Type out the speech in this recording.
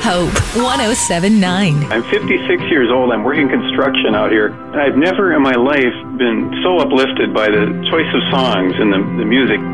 Hope 1079. I'm 56 years old. I'm working construction out here. I've never in my life been so uplifted by the choice of songs and the music.